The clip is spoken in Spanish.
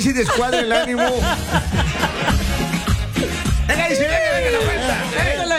sí descuadra el ánimo. Venga, dice, venga, la vuelta.